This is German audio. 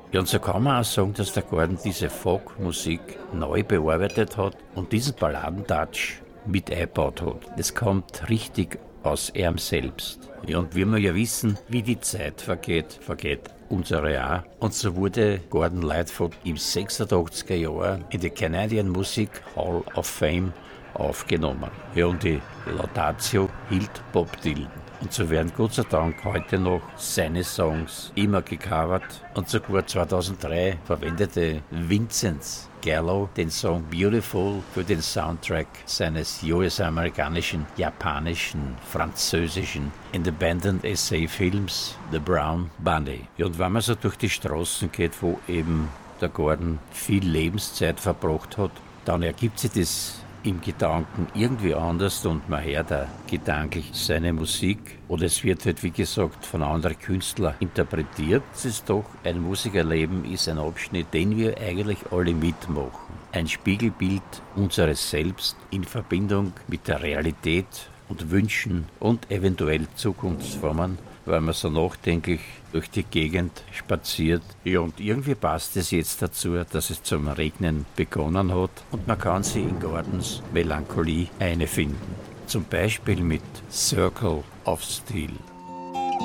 Ja, und so kann man auch sagen, dass der Gordon diese Folkmusik neu bearbeitet hat und diesen Balladentouch mit eingebaut hat. Das kommt richtig aus ihm selbst. Ja, und wie wir ja wissen, wie die Zeit vergeht, vergeht unsere auch. Und so wurde Gordon Lightfoot im 86er Jahr in die Canadian Music Hall of Fame aufgenommen. Ja, und die Laudatio hielt Bob Dylan. Und so werden Gott sei Dank heute noch seine Songs immer gecovert. Und sogar 2003 verwendete Vincenz Gallo den Song Beautiful für den Soundtrack seines US-amerikanischen, japanischen, französischen Independent Essay-Films The Brown Bunny. Ja, und wenn man so durch die Straßen geht, wo eben der Gordon viel Lebenszeit verbracht hat, dann ergibt sich das im Gedanken irgendwie anders und man hört da gedanklich seine Musik oder es wird halt wie gesagt von anderen Künstlern interpretiert. Es ist doch, ein Musikerleben ist ein Abschnitt, den wir eigentlich alle mitmachen. Ein Spiegelbild unseres Selbst in Verbindung mit der Realität und Wünschen und eventuell Zukunftsformen, weil man so nachdenklich durch die Gegend spaziert. Ja, und irgendwie passt es jetzt dazu, dass es zum Regnen begonnen hat und man kann sie in Gordons Melancholie einfinden. Zum Beispiel mit Circle of Steel.